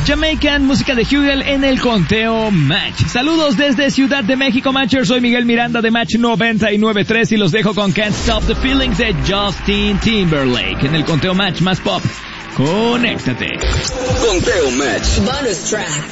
Jamaican, música de Hugel en el conteo Match. Saludos desde Ciudad de México, Matchers. Soy Miguel Miranda de Match 99.3 y los dejo con Can't Stop the Feelings de Justin Timberlake en el conteo Match más pop. Conéctate. Conteo Match. Bonus track.